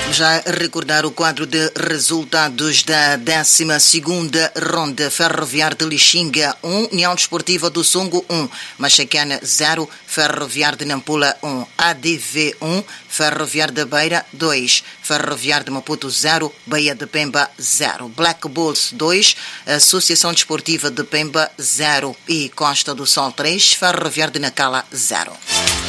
Já recordar o quadro de resultados da 12ª ronda. Ferroviário de Lixinga 1, União Desportiva do Songo 1, Machacana 0, Ferroviário de Nampula 1, ADV 1, Ferroviário da Beira 2, Ferroviário de Maputo 0, Baía de Pemba 0, Black Bulls 2, Associação Desportiva de Pemba 0 e Costa do Sol 3, Ferroviário de Nacala 0.